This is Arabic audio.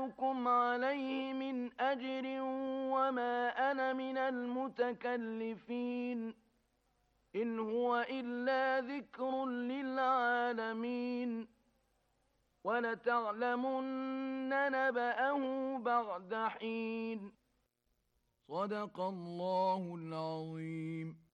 أسألكم عليه من أجر وما أنا من المتكلفين إن هو إلا ذكر للعالمين ولتعلمن نبأه بعد حين صدق الله العظيم.